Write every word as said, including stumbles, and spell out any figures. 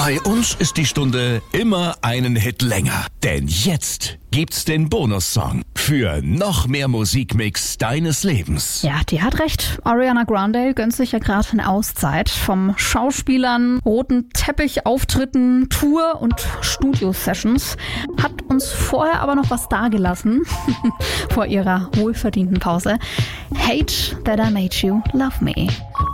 Bei uns ist die Stunde immer einen Hit länger. Denn jetzt gibt's den Bonussong für noch mehr Musikmix deines Lebens. Ja, die hat recht. Ariana Grande gönnt sich ja gerade eine Auszeit vom Schauspielern, roten Teppichauftritten, Tour und Studio-Sessions. Hat uns vorher aber noch was dagelassen vor ihrer wohlverdienten Pause. Hate That I Made You Love Me.